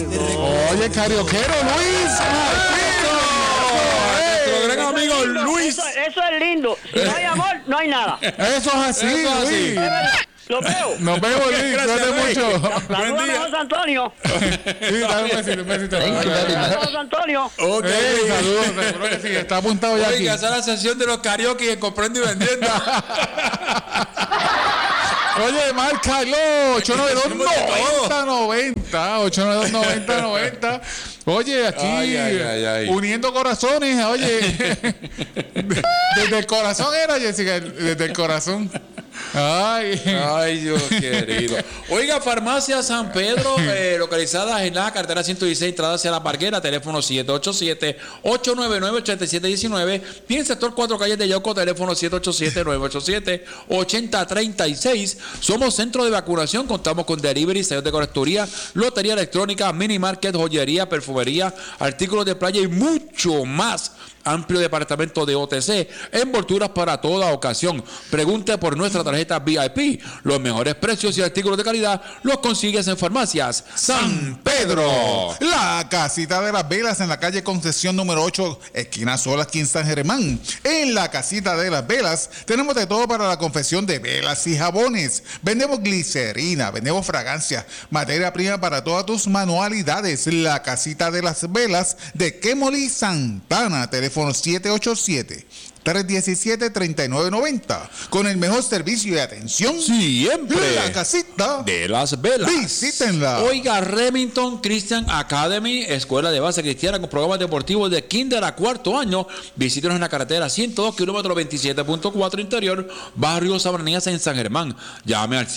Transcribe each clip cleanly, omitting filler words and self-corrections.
Oye, carioquero Luis. Nuestro gran amigo Luis. Eso es lindo. Si no hay amor, no hay nada. Eso es así, Luis. Lo veo. Nos vemos, Luis. Cuídate mucho. Saludos a José Antonio. Sí, dale un besito. Saludos a José Antonio. Ok. Saludos, seguro que sí. Está apuntado ya aquí. Oiga, esa es la sesión de los karaoke en Comprendo y Vendiendo. Oye, márcalo, 892-9090, 892-9090. Oye, aquí Ay. uniendo corazones, oye. Desde el corazón era, Jessica, desde el corazón. Ay, Dios querido. Oiga, Farmacia San Pedro, localizada en la carretera 116, entrada hacia la Parguera, teléfono 787-899-8719. Y en sector 4 calles de Yauco, teléfono 787-987-8036. Somos centro de vacunación, contamos con delivery, sellos de colecturía, lotería electrónica, mini market, joyería, perfumería, artículos de playa y mucho más. Amplio departamento de OTC, envolturas para toda ocasión. Pregunte por nuestra tarjeta VIP. Los mejores precios y artículos de calidad los consigues en Farmacias San Pedro. La Casita de las Velas en la calle Concesión número 8, esquina Sola, aquí en San Germán. En la Casita de las Velas tenemos de todo para la confección de velas y jabones. Vendemos glicerina, vendemos fragancias, materia prima para todas tus manualidades. La Casita de las Velas de Quemoli, Santana, teléfono 787-317-3990. Con el mejor servicio y atención siempre. La Casita de las Velas. Visítenla. Oiga, Remington Christian Academy, escuela de base cristiana con programas deportivos de kinder a cuarto año. Visítenos en la carretera 102, kilómetro 27.4 interior, barrio Sabranías en San Germán. Llame al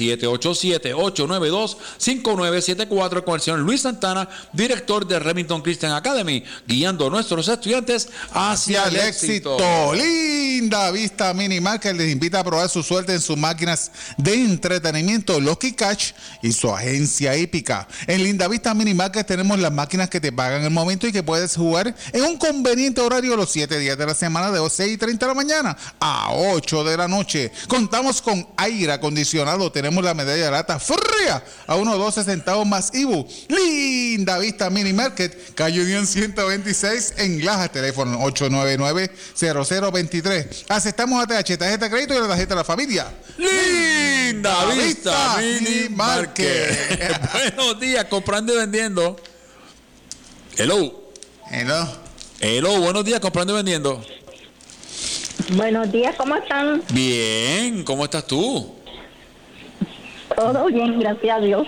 787-892-5974 con el señor Luis Santana, director de Remington Christian Academy, guiando a nuestros estudiantes hacia el éxito. Linda Vista Mini Market les invita a probar su suerte en sus máquinas de entretenimiento Lucky Catch y su agencia hípica. En Linda Vista Mini Market tenemos las máquinas que te pagan el momento y que puedes jugar en un conveniente horario los 7 días de la semana de 6:30 de la mañana a 8 de la noche. Contamos con aire acondicionado, tenemos la medalla de lata fría a 1.12 centavos más IBU. Linda Vista Mini Market, calle Unión 126 en Laja, teléfono 899-0023. Aceptamos ATH, tarjeta de crédito y la tarjeta de la familia. Linda Vista Mini Market. Buenos días, comprando y vendiendo. Hello, buenos días, comprando y vendiendo. Buenos días, ¿cómo están? Bien, ¿cómo estás tú? Todo bien, gracias a Dios.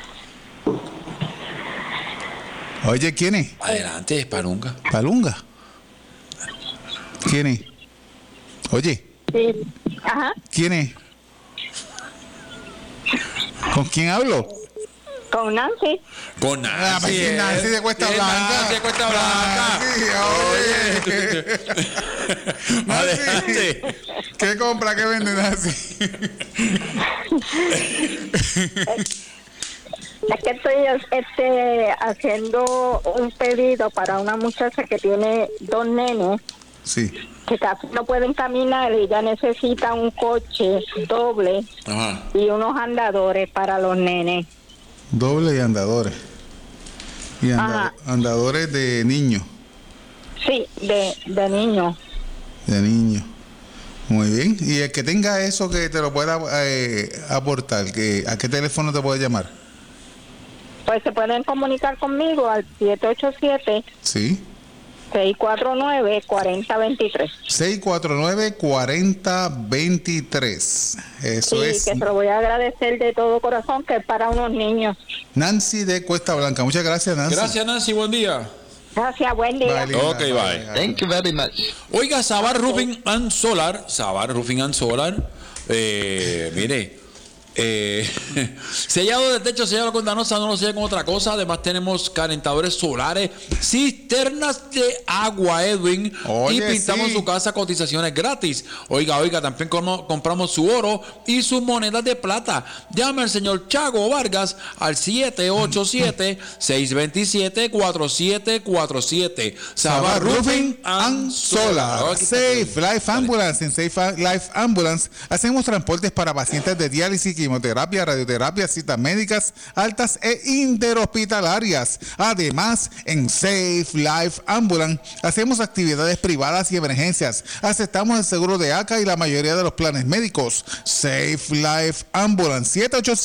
Oye, ¿quién es? Adelante, es Palunga. Palunga. ¿Quién es? Oye. Sí. Ajá. ¿Quién es? ¿Con quién hablo? Con Nancy. Con Nancy. Nancy de Cuesta Blanca. Nancy de Cuesta Blanca. Oye. Nancy, ¿qué compra, qué vende Nancy? Es que estoy haciendo un pedido para una muchacha que tiene 2 nenes. Sí. Que casi no pueden caminar y ella necesita un coche doble. Ajá. Y unos andadores para los nenes. Doble y andadores. Y andadores de niños. Sí, de niños. De niños. Muy bien. Y el que tenga eso que te lo pueda aportar, ¿a qué teléfono te puede llamar? Pues se pueden comunicar conmigo al 787. Sí. 649-4023. 649-4023. Eso sí, es. Que se lo voy a agradecer de todo corazón, que es para unos niños. Nancy de Cuesta Blanca. Muchas gracias, Nancy. Gracias, Nancy. Buen día. Gracias, buen día. Bye, Ok, bye. Thank you very much. Oiga, Sabar Roofing and Solar. Mire. Sellado de techo, sellado con Danosa, no lo sella con otra cosa. Además tenemos calentadores solares, cisternas de agua, Edwin. Oye, y pintamos sí. su casa, cotizaciones gratis. Oiga, también compramos su oro y sus monedas de plata. Llame al señor Chago Vargas al 787-627-4747. Sabar Roofing and Solar. Safe Life Ambulance. En Safe Life Ambulance hacemos transportes para pacientes de diálisis y quimioterapia, radioterapia, citas médicas altas e interhospitalarias. Además, en Safe Life Ambulance hacemos actividades privadas y emergencias. Aceptamos el seguro de ACA y la mayoría de los planes médicos. Safe Life Ambulance,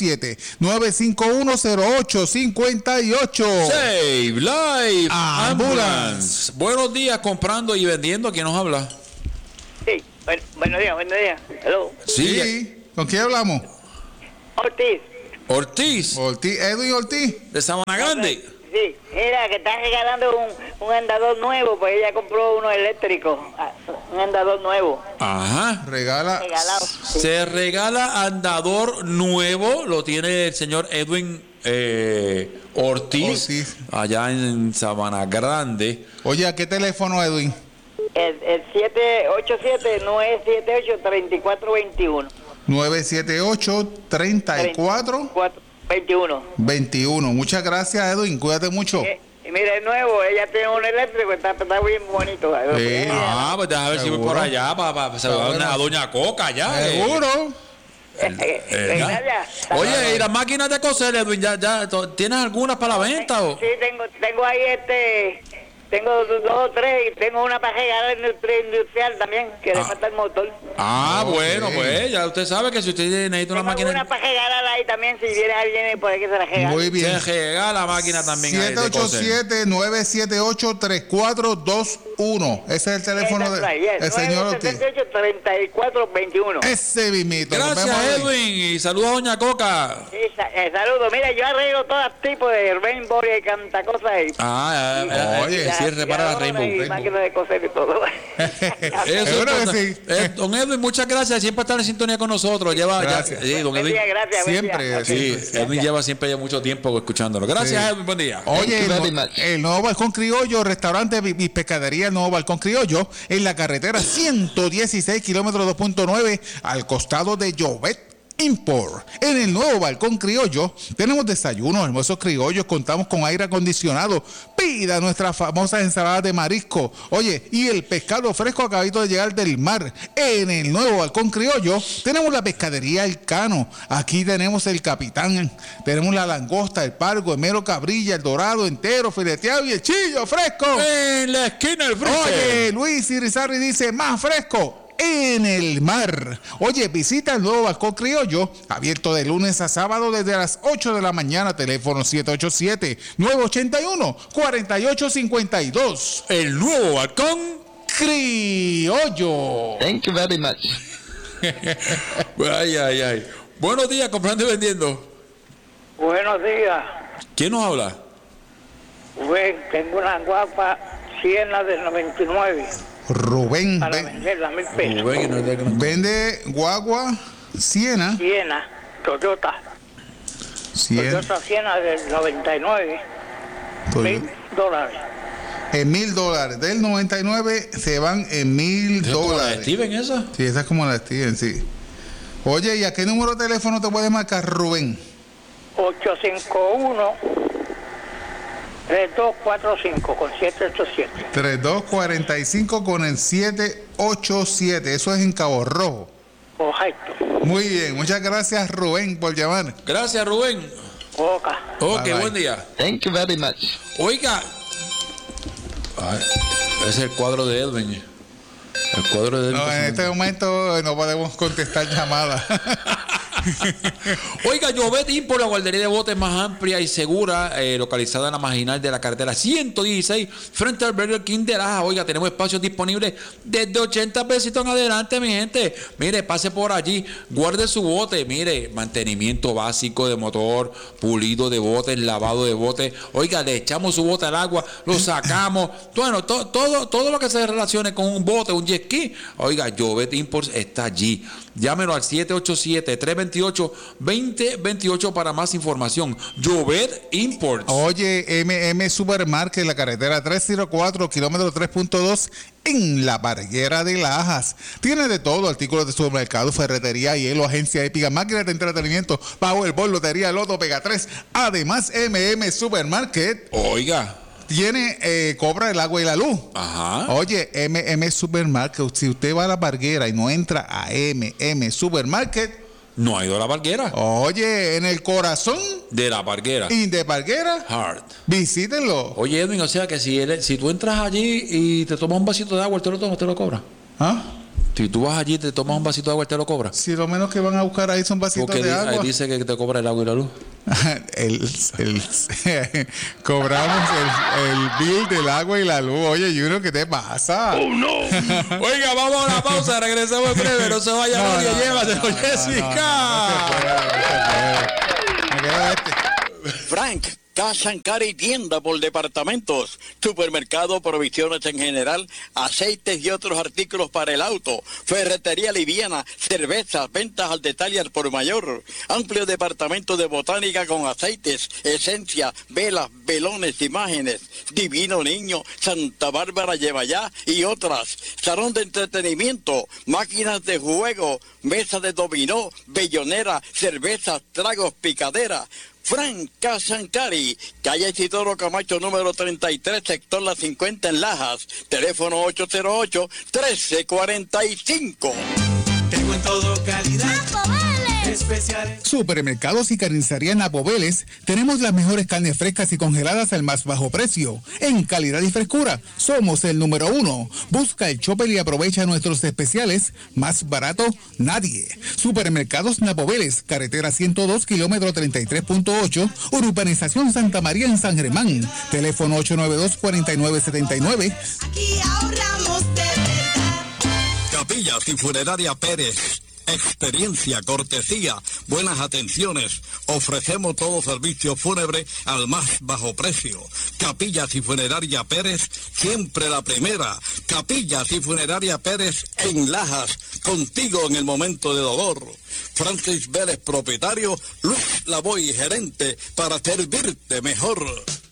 787-951-0858. Save Life Ambulance. Buenos días, comprando y vendiendo. ¿Quién nos habla? Sí, buenos días. Hello. Sí. ¿Con quién hablamos? Ortiz, Edwin Ortiz. de Sabana Grande. Sí, mira, que están regalando un andador nuevo, pues ella compró uno eléctrico, un andador nuevo, Ajá. Regalado. Sí. Se regala andador nuevo, lo tiene el señor Edwin Ortiz, allá en Sabana Grande. Oye, ¿a qué teléfono, Edwin? El 787-978-3421. 978-3421. 21. Muchas gracias, Edwin. Cuídate mucho. Y mira, es nuevo, ella tiene un eléctrico, está bien bonito. Sí. Pues déjame ver si voy por allá para saludar a Doña Coca allá. Seguro. Gracias. Oye, ¿y las máquinas de coser, Edwin? ¿Tienes algunas para la venta? O? Sí, tengo ahí tengo 2 o 3 y tengo una para regalar industrial también, que le falta el motor. Bueno, pues ya usted sabe que si usted necesita una máquina... Una para regalar ahí también, si viene alguien puede que se la regale. Muy bien. Se regala la máquina también. 787-978-3421. Ese es el teléfono del señor Ortiz. 978-3421. Ese mismito. Gracias, Edwin. Y saludos a Doña Coca. Saludos. Mira, yo arreglo todo tipo de rainbow y canta cosas ahí. Oye, sí, repara la Rainbow. Máquina de coser y todo. Seguro que sí. Don Edwin, muchas gracias. Siempre está en sintonía con nosotros. Gracias. Don Edwin. Gracias. Siempre. Sí, Edwin lleva siempre ya mucho tiempo escuchándolo. Gracias, Edwin. Buen día. Oye, el nuevo Balcón Criollo, restaurante y pescadería, el nuevo Balcón Criollo, en la carretera 116 kilómetros 2.9, al costado de Llobet Import. En el nuevo Balcón Criollo tenemos desayunos, almuerzos criollos, contamos con aire acondicionado. Pida nuestra famosa ensalada de marisco. Oye, y el pescado fresco acabado de llegar del mar. En el nuevo Balcón Criollo tenemos la pescadería El Cano. Aquí tenemos el capitán, tenemos la langosta, el pargo, el mero cabrilla, el dorado entero, fileteado y el chillo fresco. En la esquina del frente. Oye, Luis Irizarry dice más fresco en el mar. Oye, visita el nuevo Balcón Criollo, abierto de lunes a sábado desde las 8 de la mañana, teléfono 787-981-4852. El nuevo Balcón Criollo. Thank you very much. Ay. Buenos días, comprando y vendiendo. Buenos días. ¿Quién nos habla? Tengo una guapa Siena del 99. Rubén. Para venderla, 1,000 pesos. Vende guagua Siena. Toyota Siena del 99. $1,000. En $1,000. Del 99 se van en $1,000. ¿Como la de Steven esa? Sí, esa es como la de Steven, sí. Oye, ¿y a qué número de teléfono te puedes marcar, Rubén? 851-3245 con 787. 3245 con el 787. Eso es en Cabo Rojo. Correcto. Muy bien. Muchas gracias, Rubén, por llamar. Gracias, Rubén. Ok, Ok, Bye, bye. buen día. Thank you very much. Oiga. Ay, ese es el cuadro de Edwin. El cuadro de Edwin. No, en este momento no podemos contestar llamadas. Oiga, Llobet Import, la guardería de botes más amplia y segura, localizada en la marginal de la carretera 116, frente al Burger King de Laja. Oiga, tenemos espacios disponibles desde 80 pesitos en adelante, mi gente. Mire, pase por allí, guarde su bote. Mire, mantenimiento básico de motor, pulido de botes, lavado de botes. Oiga, le echamos su bote al agua, lo sacamos. Bueno, todo lo que se relacione con un bote, un jet ski. Oiga, Llobet Imports está allí. Llámelo al 787-328-2028 para más información. Llobet Imports. Oye, MM Supermarket, la carretera 304, kilómetro 3.2, en la Barguera de Lajas. Tiene de todo, artículos de supermercado, ferretería, hielo, agencia épica, máquinas de entretenimiento, Powerball, lotería, loto, Pega 3. Además, MM Supermarket Oiga. tiene, cobra el agua y la luz. Ajá. Oye, MM Supermarket, si usted va a la Barguera y no entra a MM Supermarket, No ha ido a La Parguera. Oye, en el corazón De La Parguera. y de Parguera, Hard. visítenlo. Oye, Edwin, o sea que si tú entras allí y te tomas un vasito de agua, él te lo cobra. ¿Ah? Si tú vas allí y te tomas un vasito de agua, él te lo cobra. Si lo menos que van a buscar ahí son vasitos Porque de agua. ahí dice que te cobra el agua y la luz. Cobramos el bill del agua y la luz. Oye, Junior, ¿qué te pasa? ¡Oh, no! Oiga, vamos a la pausa, regresamos en breve. No se vaya nadie, llévatelo, Jessica. Me quedo Frank, Casa Cari tienda por departamentos, supermercado, provisiones en general, aceites y otros artículos para el auto, ferretería liviana, cervezas, ventas al detalle al por mayor, amplio departamento de botánica con aceites, esencia, velas, velones, imágenes, Divino Niño, Santa Bárbara lleva ya y otras, salón de entretenimiento, máquinas de juego, mesa de dominó, bellonera, cervezas, tragos, picadera. Frank Casancari, calle Isidoro Camacho número 33, sector La 50 en Lajas, teléfono 808-1345. Tengo en todo calidad. Especiales. Supermercados y carnicería Napo Vélez, tenemos las mejores carnes frescas y congeladas al más bajo precio. En calidad y frescura, somos el número 1. Busca el Chopper y aprovecha nuestros especiales. Más barato, nadie. Supermercados Napo Vélez, carretera 102, kilómetro 33.8, urbanización Santa María en San Germán. Teléfono 892-4979. Aquí ahorramos de verdad. Capillas y Funeraria Pérez. Experiencia, cortesía, buenas atenciones. Ofrecemos todo servicio fúnebre al más bajo precio. Capillas y Funeraria Pérez, siempre la primera. Capillas y Funeraria Pérez en Lajas, contigo en el momento de dolor. Francis Vélez, propietario. Luis Lavoy, gerente, para servirte mejor.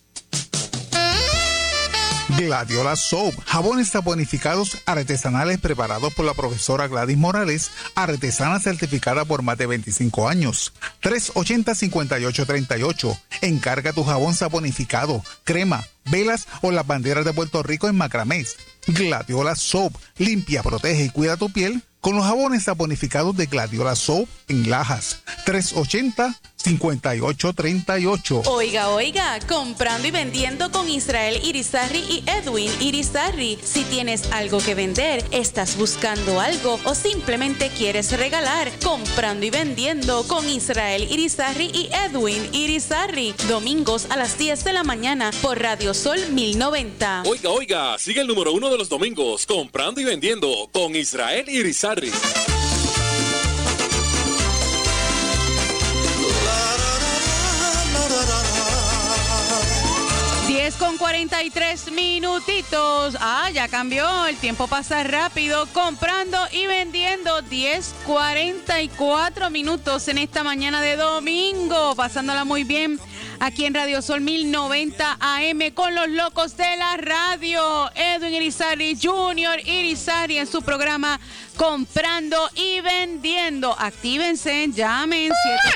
Gladiola Soap, jabones saponificados artesanales preparados por la profesora Gladys Morales, artesana certificada por más de 25 años. 380-5838. Encarga tu jabón saponificado, crema, velas o las banderas de Puerto Rico en macramés. Gladiola Soap, limpia, protege y cuida tu piel con los jabones saponificados de Gladiola Soap en Lajas. 380-5838. Oiga, comprando y vendiendo con Israel Irizarry y Edwin Irizarry. Si tienes algo que vender, estás buscando algo o simplemente quieres regalar, comprando y vendiendo con Israel Irizarry y Edwin Irizarry. Domingos a las 10 de la mañana por Radio Sol 1090. Oiga, sigue el número 1 de los domingos, comprando y vendiendo con Israel Irizarry. 10:43 minutitos. Ya cambió. El tiempo pasa rápido. Comprando y vendiendo. 10:44 minutos en esta mañana de domingo. Pasándola muy bien aquí en Radio Sol 1090 AM con los locos de la radio. Edwin Irizarry, Junior Irizarry en su programa Comprando y Vendiendo. Actívense, llamen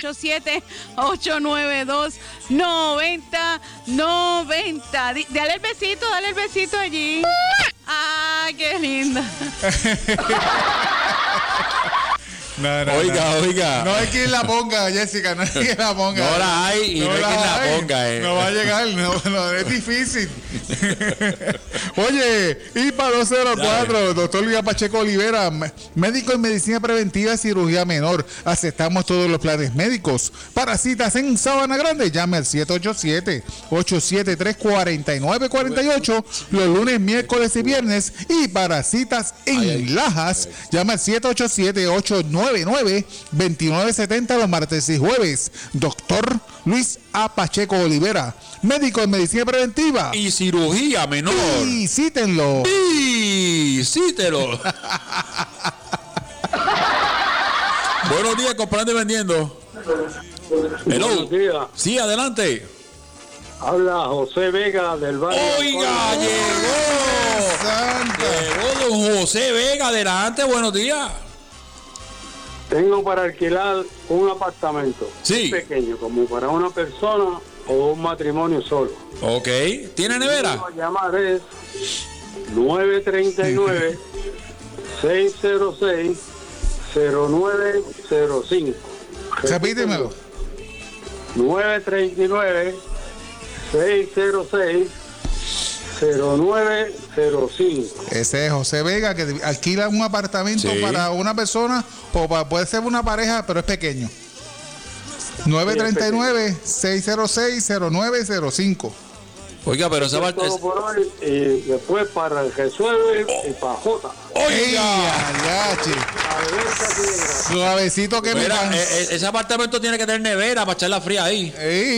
787-892-9090. Dale el besito allí. ¡Ay, qué linda! No, Oiga. No hay quien la ponga, Jessica, no hay quien la ponga. No la hay y no hay quien la ponga. No va a llegar, no, es difícil. Oye, IPA 204, doctor Luis Pacheco Olivera, médico en medicina preventiva y cirugía menor. Aceptamos todos los planes médicos. Para citas en Sabana Grande, llame al 787-873-4948 los lunes, miércoles y viernes. Y para citas en Lajas, llame al 787-899-2970 los martes y jueves. Doctor Luis A. Pacheco Olivera, médico en medicina preventiva Y cirugía menor. Visítenlo. Visítelo. Buenos días, comprando y vendiendo. Hello. Buenos días. Sí, adelante. Habla José Vega del barrio. Oiga, llegó don José Vega, adelante, buenos días. Tengo para alquilar un apartamento. Sí. Pequeño, como para una persona o un matrimonio solo. Ok, ¿tiene nevera? A llamar es 939-606-0905. Repítemelo. 939-606-0905. Ese es José Vega, que alquila un apartamento para una persona o puede ser una pareja, pero es pequeño. 939-606-0905. Oiga, pero esa parte Todo por hoy, y después para el resuelve y para Jota. Suavecito que mira, me ese apartamento tiene que tener nevera para echarla fría ahí.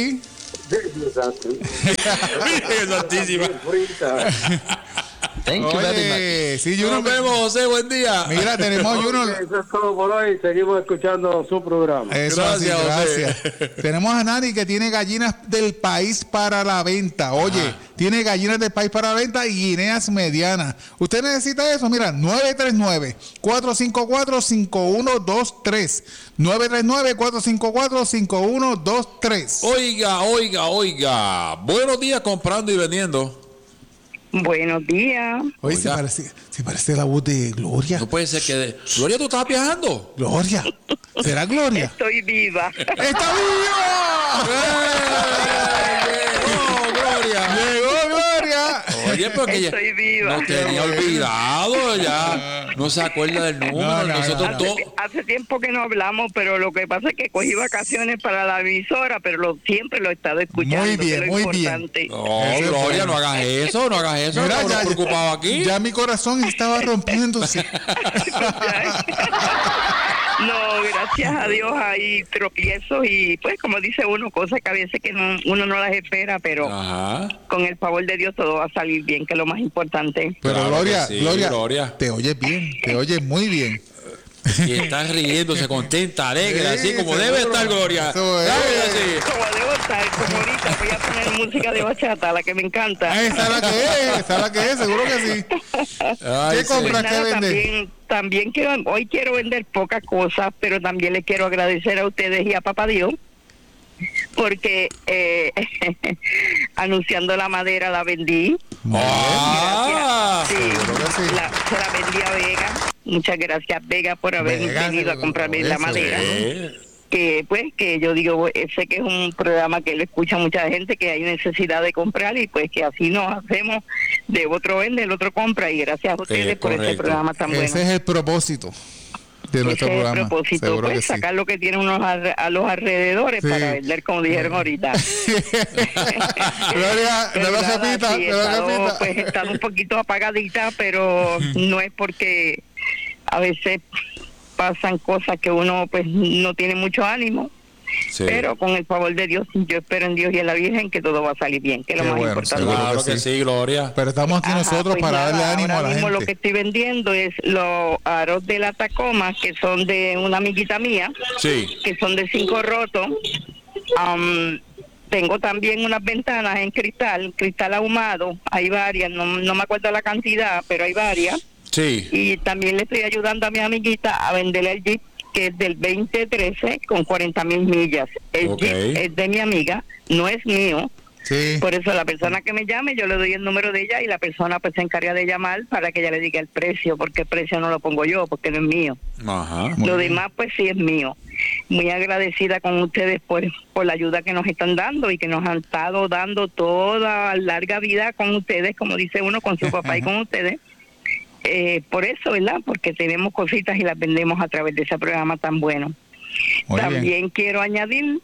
Santísima. Thank you very much. Sí, Nos vemos, José, buen día. Mira, tenemos uno. Eso es todo por hoy. Seguimos escuchando su programa. Eso Gracias, así, José. gracias. Tenemos a Nani que tiene gallinas del país para la venta. Oye, tiene gallinas del país para la venta y guineas medianas. ¿Usted necesita eso? Mira, 939-454-5123. 939-454-5123. Oiga. Buenos días comprando y vendiendo. Buenos días. Oye, se parece la voz de Gloria. No puede ser que... Gloria, ¿tú estabas viajando? Gloria. ¿Será Gloria? Estoy viva. ¡Está viva! ¡Llegó Gloria! Oye, pero que Estoy viva. nos tenía olvidado ya. No se acuerda del número. Nosotros todos... Hace tiempo que no hablamos, pero lo que pasa es que cogí vacaciones para la emisora, pero siempre lo he estado escuchando. Muy bien, que es lo muy importante. No, Gloria, no hagas eso. Mira, Estamos preocupados aquí. Ya mi corazón estaba rompiéndose. No, gracias a Dios hay tropiezos y pues como dice uno, cosas que a veces que uno no las espera, pero con el favor de Dios todo va a salir bien, que es lo más importante. Pero Claro Gloria, que sí, Gloria, te oyes bien, te oyes muy bien. Y estás riéndose, contenta, alegre, Sí, así como seguro. debe estar Gloria. Eso es. Claro que sí. Como debo estar, como ahorita voy a poner música de bachata, la que me encanta. Esa es la que es, seguro que sí. Ay, ¿Qué compras, Pues qué nada, vendes? también hoy quiero vender pocas cosas, pero también les quiero agradecer a ustedes y a Papá Dios, porque anunciando la madera la vendí. Ah, Sí, seguro que sí. se la vendí a Vega. Muchas gracias, Vega, por haber Vega, venido a comprarme la eso, madera. sí. Que pues que yo digo, sé que es un programa que lo escucha mucha gente, que hay necesidad de comprar y pues que así nos hacemos, de otro vende, el otro compra, y gracias a ustedes por este correcto. programa tan bueno. Ese es el propósito de nuestro Ese es programa. el propósito, Seguro pues que sí. sacar lo que tiene unos a los alrededores Sí. para vender, como dijeron ahorita. Gloria, no lo Nada, repita, sí, no lo repita. pues he estado un poquito apagadita, pero no es porque a veces pasan cosas que uno pues no tiene mucho ánimo. Sí. Pero con el favor de Dios, yo espero en Dios y en la Virgen que todo va a salir bien, que es lo Qué más bueno, importante. seguro. Claro que sí, Gloria. Pero estamos aquí Ajá, nosotros pues para nada, darle ánimo a ahora la mismo gente. lo que estoy vendiendo es los aros de la Tacoma, que son de una amiguita mía, Sí. que son de 5 rotos. Tengo también unas ventanas en cristal ahumado, hay varias, no me acuerdo la cantidad, pero hay varias. Sí. Y también le estoy ayudando a mi amiguita a venderle el Jeep, que es del 2013 con 40,000 millas. El Ok. Jeep es de mi amiga, no es mío. Sí. Por eso la persona que me llame, yo le doy el número de ella y la persona pues se encarga de llamar para que ella le diga el precio, porque el precio no lo pongo yo, porque no es mío. Ajá. Lo demás pues sí es mío. Muy agradecida con ustedes por la ayuda que nos están dando y que nos han estado dando toda larga vida con ustedes, como dice uno, con su papá y con ustedes. Por eso, ¿verdad? Porque tenemos cositas y las vendemos a través de ese programa tan bueno. Muy También bien. quiero añadir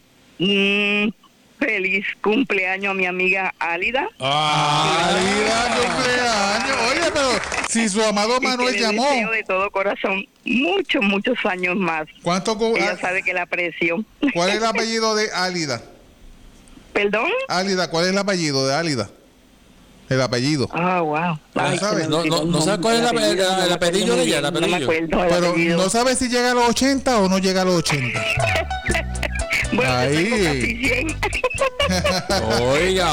feliz cumpleaños a mi amiga Álida. ¡Álida, cumpleaños! Oye, pero si su amado Y que Manuel le llamó, deseo de todo corazón muchos años más. Ella sabe que la aprecio. ¿Cuál es el apellido de Álida? ¿Perdón? Álida, ¿cuál es el apellido de Álida? El apellido. Ah, wow. ¿No sabes? No sabes cuál es el apellido de ella, el apellido. No me acuerdo el Pero apellido. no sabes si llega a los 80 o no llega a los 80. Bueno, yo tengo Ahí. casi 100. Oiga.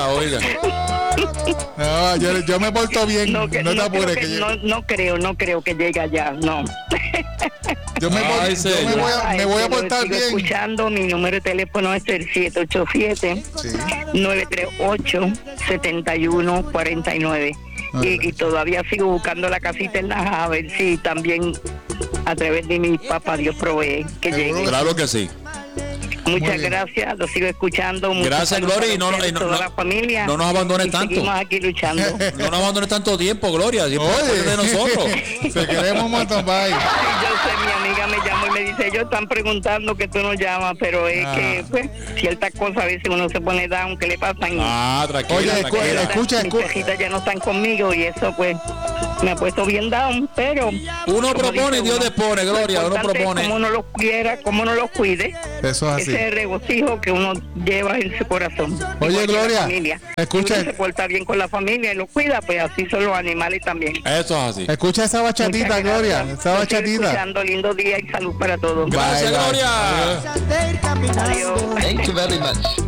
No, yo me porto bien. No, te apures. creo Que no creo que llegue allá, no. yo me voy a portar sigo bien. escuchando, mi número de teléfono es el 787-938-7149. Y todavía sigo buscando la casita en Naja, a ver si también a través de mi papá Dios provee que llegue. Claro que sí. Muchas gracias, lo sigo escuchando. Gracias, Gloria, y toda la familia. No nos abandones y tanto. Seguimos aquí luchando. No nos abandones tanto tiempo, Gloria. Siempre de nosotros. Te queremos un montón, bye. Ay, yo sé, mi amiga me llamó y me dice, ellos están preguntando que tú no llamas, pero es que pues, ciertas cosas a veces uno se pone down, que le pasan. Tranquila. Oye, escucha. Mis hijitas ya no están conmigo y eso pues me ha puesto bien down, pero uno propone y Dios dispone, Gloria. Uno propone. Como uno los quiera, como uno los cuide. Eso es así. Ese regocijo que uno lleva en su corazón. Oye, Igual que la Gloria, familia. escucha. Si uno se porta bien con la familia y los cuida, pues así son los animales también. Eso es así. Escucha esa bachatita, Muchas Gloria. gracias. Esa Lo estoy bachatita. escuchando. Lindo día y salud para todos. Gracias, Bye, bye. Gloria. Adiós. Thank you very much.